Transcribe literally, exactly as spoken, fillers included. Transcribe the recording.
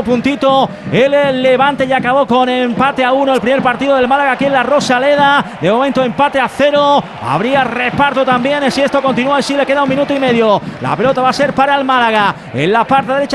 puntito el Levante y acabó con empate a uno el primer partido del Málaga aquí en la Rosaleda. De momento empate a cero. Habría reparto también si esto continúa y si le queda un minuto y medio. La pelota va a ser para el Málaga en la parte derecha.